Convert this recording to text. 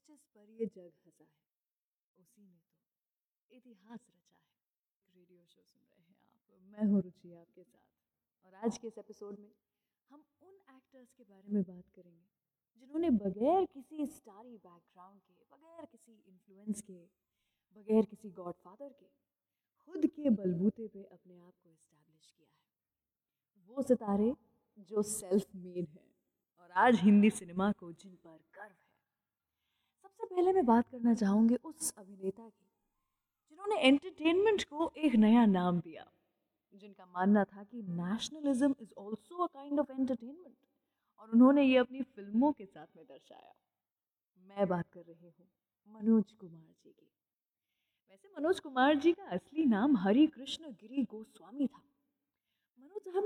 जिस पर ये जग हंसा है, उसी ने तो इतिहास रचा है। रेडियो शो सुन रहे हैं आप, मैं हूँ रुचि आपके साथ। और आज के इस एपिसोड में हम उन एक्टर्स के बारे में बात करेंगे जिन्होंने बगैर किसी स्टारी बैकग्राउंड के, बगैर किसी इन्फ्लुएंस के, बगैर किसी गॉडफादर के, खुद के बलबूते पे अपने आप को इस्टेब्लिश किया है। वो सितारे जो सेल्फ मेड हैं और आज हिंदी सिनेमा को जिन पर गर्व है। सबसे पहले मैं बात करना चाहूँगी उस अभिनेता की जिन्होंने एंटरटेनमेंट को एक नया नाम दिया, जिनका मानना था कि nationalism is also a kind of entertainment, और उन्होंने ये अपनी फिल्मों के साथ में दर्शाया। मैं बात कर रही हूँ मनोज कुमार जी की। वैसे मनोज कुमार जी का असली नाम हरि कृष्ण गिरी गोस्वामी था। मनोज